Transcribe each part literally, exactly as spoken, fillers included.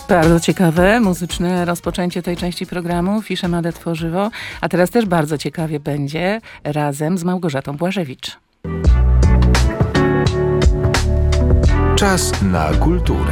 Bardzo ciekawe, muzyczne rozpoczęcie tej części programu Fisze Made Tworzywo, a teraz też bardzo ciekawie będzie razem z Małgorzatą Błażewicz. Czas na kulturę.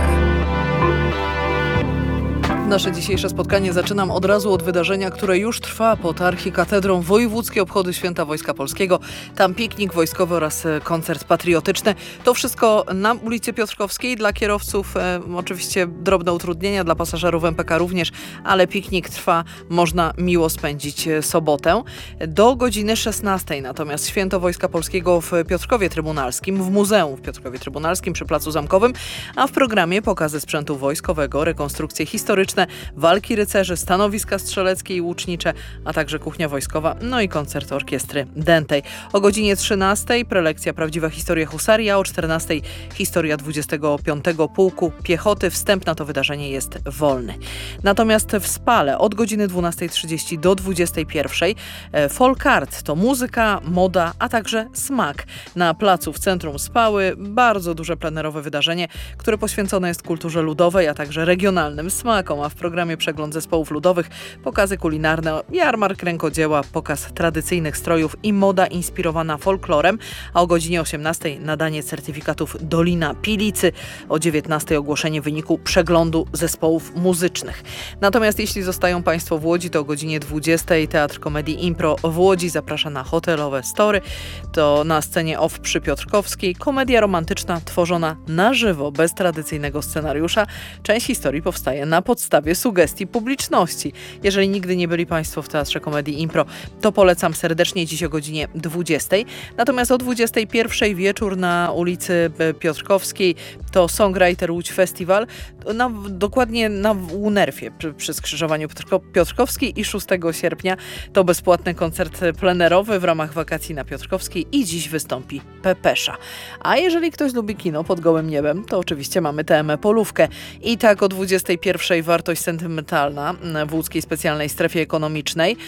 Nasze dzisiejsze spotkanie zaczynam od razu od wydarzenia, które już trwa pod archikatedrą. Wojewódzkie obchody Święta Wojska Polskiego. Tam piknik wojskowy oraz koncert patriotyczny. To wszystko na ulicy Piotrkowskiej. Dla kierowców e, oczywiście drobne utrudnienia, dla pasażerów M P K również, ale piknik trwa. Można miło spędzić sobotę. Do godziny szesnastej natomiast Święto Wojska Polskiego w Piotrkowie Trybunalskim, w Muzeum w Piotrkowie Trybunalskim przy Placu Zamkowym, a w programie pokazy sprzętu wojskowego, rekonstrukcje historyczne, walki rycerzy, stanowiska strzeleckie i łucznicze, a także kuchnia wojskowa, no i koncert orkiestry Dętej. O godzinie trzynastej prelekcja Prawdziwa historia husarii, a o czternastej historia dwudziestego piątego Pułku Piechoty. Wstęp na to wydarzenie jest wolny. Natomiast w Spale od godziny dwunastej trzydzieści do dwudziestej pierwszej folk art to muzyka, moda, a także smak. Na placu w centrum Spały bardzo duże plenerowe wydarzenie, które poświęcone jest kulturze ludowej, a także regionalnym smakom, a w programie przegląd zespołów ludowych, pokazy kulinarne, jarmark rękodzieła, pokaz tradycyjnych strojów i moda inspirowana folklorem, a o godzinie osiemnastej nadanie certyfikatów Dolina Pilicy, o dziewiętnastej ogłoszenie wyniku przeglądu zespołów muzycznych. Natomiast jeśli zostają Państwo w Łodzi, to o godzinie dwudziestej Teatr Komedii Impro w Łodzi zaprasza na hotelowe story. To na scenie Off przy Piotrkowskiej komedia romantyczna tworzona na żywo, bez tradycyjnego scenariusza. Część historii powstaje na podstawie sugestii publiczności. Jeżeli nigdy nie byli Państwo w Teatrze Komedii Impro, to polecam serdecznie dziś o godzinie dwudziestej. Natomiast o dwudziestej pierwszej wieczór na ulicy Piotrkowskiej to Songwriter Łódź Festival, na, dokładnie na Unerfie przy, przy skrzyżowaniu Piotrko, Piotrkowskiej i szóstego sierpnia to bezpłatny koncert plenerowy w ramach wakacji na Piotrkowskiej i dziś wystąpi Pepesza. A jeżeli ktoś lubi kino pod gołym niebem, to oczywiście mamy T M E Polówkę. I tak o dwudziestej pierwszej wartość sentymentalna w łódzkiej specjalnej strefie ekonomicznej.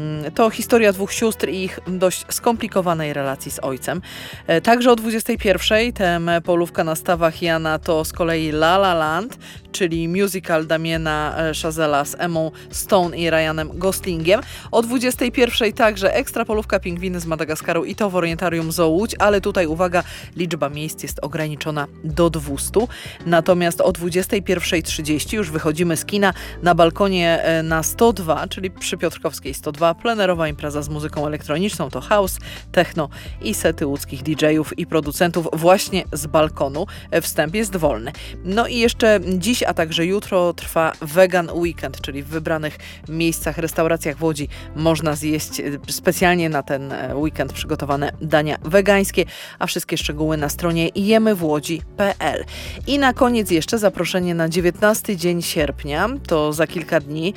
To historia dwóch sióstr i ich dość skomplikowanej relacji z ojcem. Także o dwudziestej pierwszej T M E Polówka na stawach Jana to z kolei La La Land, czyli musical Damiena Chazella z Emmą Stone i Ryanem Goslingiem. O dwudziestej pierwszej także ekstra polówka Pingwiny z Madagaskaru i to w Orientarium Zoo Łódź, ale tutaj uwaga, liczba miejsc jest ograniczona do dwustu. Natomiast o dwudziestej pierwszej trzydzieści już wychodzimy z kina na balkonie na sto dwa, czyli przy Piotrkowskiej sto dwa, plenerowa impreza z muzyką elektroniczną, to house, techno i sety łódzkich didżejów i producentów właśnie z balkonu. Wstęp jest wolny. No i jeszcze dziś, a także jutro trwa Vegan Weekend, czyli w wybranych miejscach, restauracjach w Łodzi można zjeść specjalnie na ten weekend przygotowane dania wegańskie, a wszystkie szczegóły na stronie jemywłodzi kropka p l. I na koniec jeszcze zaproszenie na dziewiętnasty dzień sierpnia, to za kilka dni,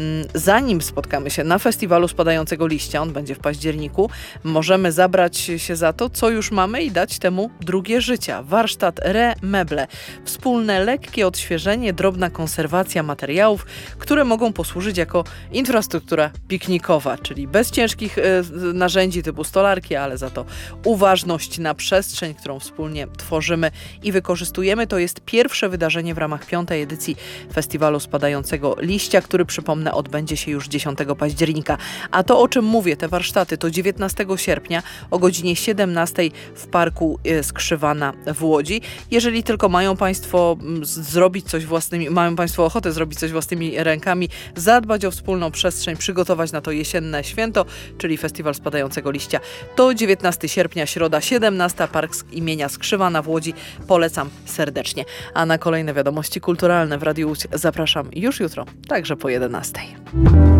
zanim spotkamy się na festiwalu Spadającego Liścia, on będzie w październiku, możemy zabrać się za to, co już mamy i dać temu drugie życie. Warsztat Re-Meble. Wspólne, lekkie odświeżenie, drobna konserwacja materiałów, które mogą posłużyć jako infrastruktura piknikowa, czyli bez ciężkich y, narzędzi typu stolarki, ale za to uważność na przestrzeń, którą wspólnie tworzymy i wykorzystujemy. To jest pierwsze wydarzenie w ramach piątej edycji Festiwalu Spadającego Liścia, który, przypomnę, odbędzie się już dziesiątego października. A to, o czym mówię, te warsztaty, to dziewiętnastego sierpnia o godzinie siedemnastej w Parku Skrzywana w Łodzi. Jeżeli tylko mają Państwo zrobić coś własnymi, mają Państwo ochotę zrobić coś własnymi rękami, zadbać o wspólną przestrzeń, przygotować na to jesienne święto, czyli Festiwal Spadającego Liścia, to dziewiętnastego sierpnia, środa siedemnasta, Park imienia Skrzywana w Łodzi. Polecam serdecznie. A na kolejne wiadomości kulturalne w Radiu Łódź zapraszam już jutro, także po jedenastej.